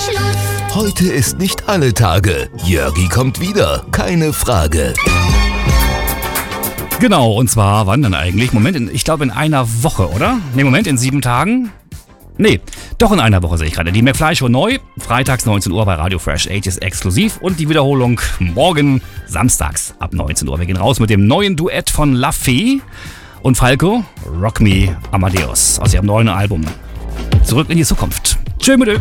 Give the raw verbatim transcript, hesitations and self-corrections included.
Schluss. Heute ist nicht alle Tage. Jörgi kommt wieder, keine Frage. Genau, und zwar wann denn eigentlich? Moment, in, ich glaube in einer Woche, oder? Ne, Moment, in sieben Tagen? Nee, doch in einer Woche sehe ich gerade. Die McFly-Show neu, freitags neunzehn Uhr bei Radio Fresh achtziger exklusiv und die Wiederholung morgen samstags ab neunzehn Uhr. Wir gehen raus mit dem neuen Duett von La Fee und Falco, Rock Me Amadeus, aus ihrem neuen Album. Zurück in die Zukunft. Tschö mit Ö.